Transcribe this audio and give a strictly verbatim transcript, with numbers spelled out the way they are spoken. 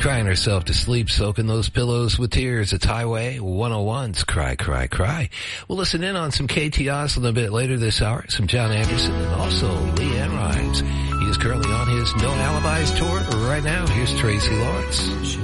crying herself to sleep, soaking those pillows with tears. It's Highway one oh one's Cry, Cry, Cry. We'll listen in on some K T Oslin a bit later this hour, some John Anderson, and also Leanne Rimes. He is currently on his No Alibis tour right now. Here's Tracy Lawrence.